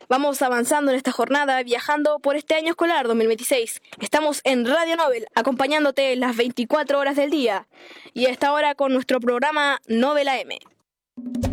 Vamos avanzando en esta jornada, viajando por este año escolar 2026. Estamos en Radio Nobel, acompañándote las 24 horas del día. Y a esta hora con nuestro programa Novela M.